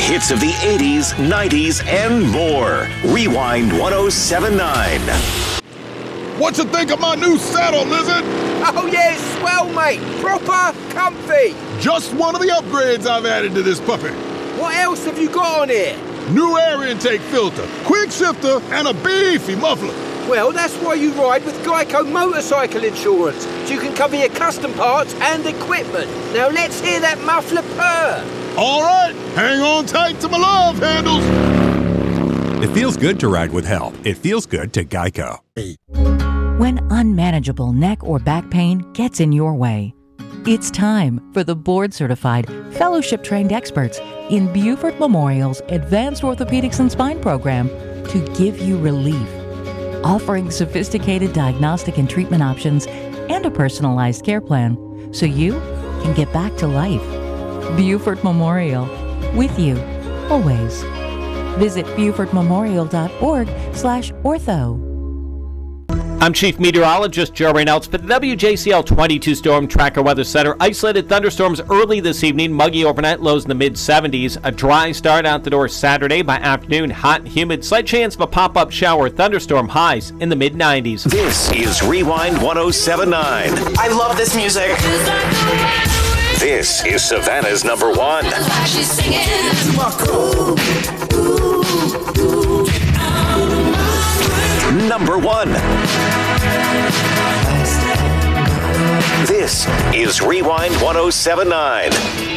hits of the 80s, 90s, and more. Rewind 1079. What you think of my new saddle, Lizard? Oh yeah, swell, mate. Proper comfy. Just one of the upgrades I've added to this puppy. What else have you got on here? New air intake filter, quick shifter, and a beefy muffler. Well, that's why you ride with Geico Motorcycle Insurance, so you can cover your custom parts and equipment. Now let's hear that muffler purr. All right, hang on tight to my love handles. It feels good to ride with help. It feels good to Geico. When unmanageable neck or back pain gets in your way, it's time for the board-certified, fellowship-trained experts in Buford Memorial's Advanced Orthopedics and Spine program to give you relief, offering sophisticated diagnostic and treatment options and a personalized care plan so you can get back to life. Buford Memorial, with you, always. Visit BufordMemorial.org/ortho. I'm Chief Meteorologist Joe Reynolds for the WJCL 22 Storm Tracker Weather Center. Isolated thunderstorms early this evening, muggy overnight, lows in the mid-70s. A dry start out the door Saturday. By afternoon, hot and humid. Slight chance of a pop-up shower, thunderstorm, highs in the mid-90s. This is Rewind 1079. I love this music. This is Savannah's number one. She's singing. Number one. This is Rewind 1079.